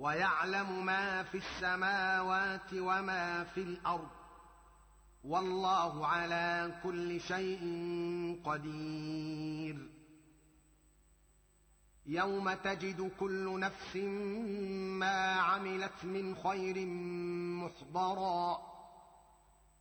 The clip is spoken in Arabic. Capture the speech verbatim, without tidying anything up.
ويعلم ما في السماوات وما في الأرض والله على كل شيء قدير. يوم تجد كل نفس ما عملت من خير محضرا